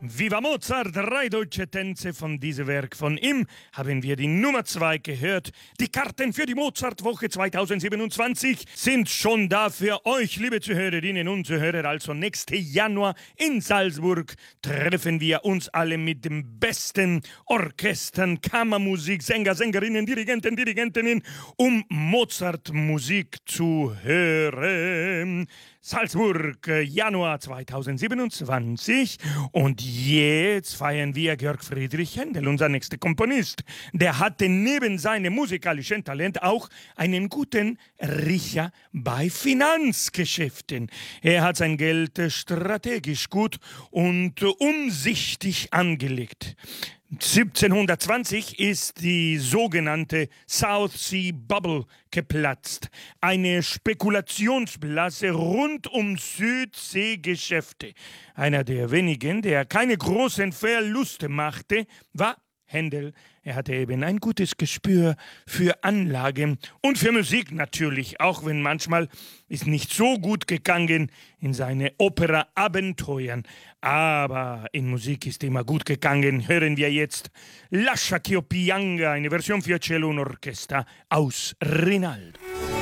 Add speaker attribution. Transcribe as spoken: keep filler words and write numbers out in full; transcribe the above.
Speaker 1: Viva Mozart, drei deutsche Tänze von diesem Werk von ihm haben wir die Nummer zwei gehört. Die Karten für die Mozartwoche zweitausendsiebenundzwanzig sind schon da für euch, liebe Zuhörerinnen und Zuhörer. Also nächsten Januar in Salzburg treffen wir uns alle mit dem besten Orchestern, Kammermusik, Sänger, Sängerinnen, Dirigenten, Dirigentinnen, um Mozartmusik zu hören. Salzburg, Januar zweitausendsiebenundzwanzig. Und jetzt feiern wir Georg Friedrich Händel, unser nächster Komponist. Der hatte neben seinem musikalischen Talent auch einen guten Riecher bei Finanzgeschäften. Er hat sein Geld strategisch gut und umsichtig angelegt. siebzehnhundertzwanzig ist die sogenannte South Sea Bubble geplatzt. Eine Spekulationsblase rund um Südseegeschäfte. Einer der wenigen, der keine großen Verluste machte, war Händel. Er hatte eben ein gutes Gespür für Anlage und für Musik natürlich, auch wenn manchmal ist nicht so gut gegangen in seine Opera-Abenteuern. Aber in Musik ist immer gut gegangen. Hören wir jetzt Lasciati o pianga, eine Version für Cello und Orchester aus Rinaldo.